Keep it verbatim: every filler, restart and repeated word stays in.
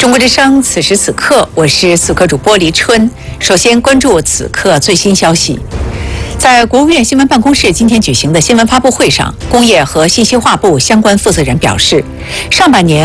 中国之声，此时此刻，我是此刻主播黎春。首先关注此刻最新消息。在国务院新闻办公室今天举行的新闻发布会上，工业和信息化部相关负责人表示，上半年